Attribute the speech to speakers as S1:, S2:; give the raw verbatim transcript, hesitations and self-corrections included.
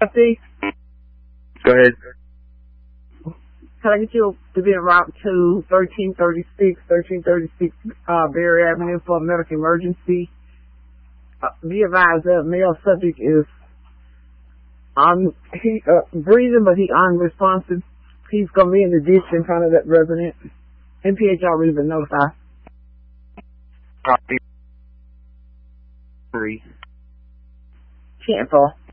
S1: See?
S2: Go ahead.
S1: Can I get you to be en route to thirteen thirty-six, thirteen thirty-six uh, Berry Avenue for a medical emergency? Uh, be advised that male subject is um, he, uh, breathing, but he unresponsive. He's going to be in the ditch in front of that resident. M P H already been notified.
S2: Copy. Three.
S1: Can't fall.